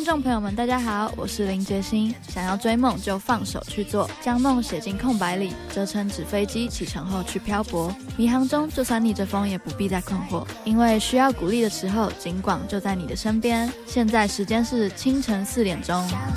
众朋友们大家好，我是林杰星。想要追梦就放手去做，将梦写进空白里，折成纸飞机，启程后去漂泊。迷航中就算逆着风也不必再困惑，因为需要鼓励的时候，警广就在你的身边。现在时间是清晨4点钟。